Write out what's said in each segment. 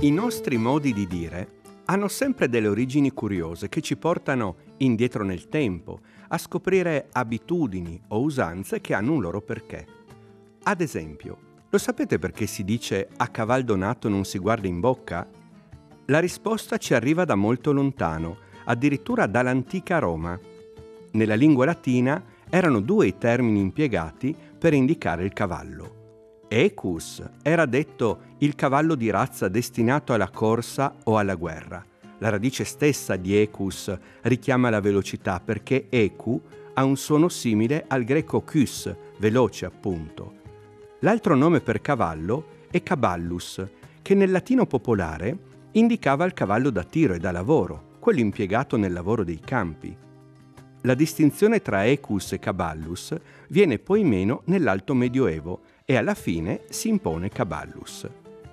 I nostri modi di dire hanno sempre delle origini curiose che ci portano indietro nel tempo, a scoprire abitudini o usanze che hanno un loro perché. Ad esempio, lo sapete perché si dice a caval donato non si guarda in bocca? La risposta ci arriva da molto lontano, addirittura dall'antica Roma. Nella lingua latina erano due i termini impiegati per indicare il cavallo. Equus era detto il cavallo di razza destinato alla corsa o alla guerra. La radice stessa di equus richiama la velocità perché equ ha un suono simile al greco chus, veloce appunto. L'altro nome per cavallo è caballus, che nel latino popolare indicava il cavallo da tiro e da lavoro, quello impiegato nel lavoro dei campi. La distinzione tra equus e caballus viene poi meno nell'Alto Medioevo e alla fine si impone caballus.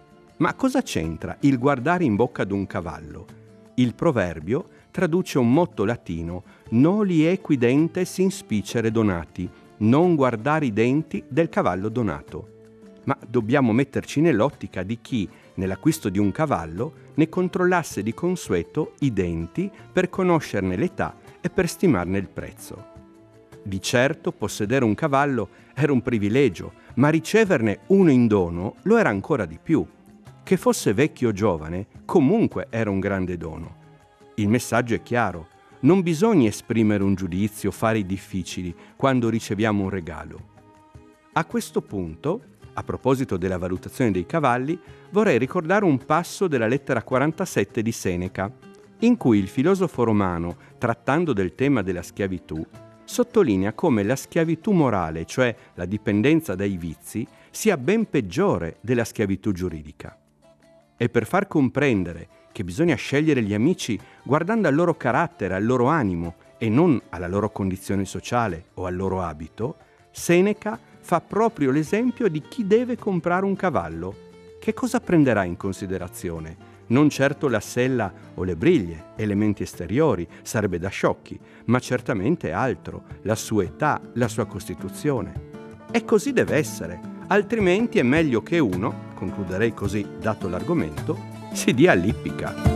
Ma cosa c'entra il guardare in bocca ad un cavallo? Il proverbio traduce un motto latino «Noli equidentes in spicere donati», non guardare i denti del cavallo donato. Ma dobbiamo metterci nell'ottica di chi, nell'acquisto di un cavallo, ne controllasse di consueto i denti per conoscerne l'età e per stimarne il prezzo. Di certo possedere un cavallo era un privilegio, ma riceverne uno in dono lo era ancora di più. Che fosse vecchio o giovane, comunque era un grande dono. Il messaggio è chiaro: non bisogna esprimere un giudizio, fare i difficili quando riceviamo un regalo. A questo punto, a proposito della valutazione dei cavalli, vorrei ricordare un passo della lettera 47 di Seneca, in cui il filosofo romano, trattando del tema della schiavitù, sottolinea come la schiavitù morale, cioè la dipendenza dai vizi, sia ben peggiore della schiavitù giuridica. E per far comprendere che bisogna scegliere gli amici guardando al loro carattere, al loro animo e non alla loro condizione sociale o al loro abito, Seneca fa proprio l'esempio di chi deve comprare un cavallo. Che cosa prenderà in considerazione? Non certo la sella o le briglie, elementi esteriori, sarebbe da sciocchi, ma certamente altro, la sua età, la sua costituzione. E così deve essere, altrimenti è meglio che uno, concluderei così dato l'argomento, si dia all'ippica.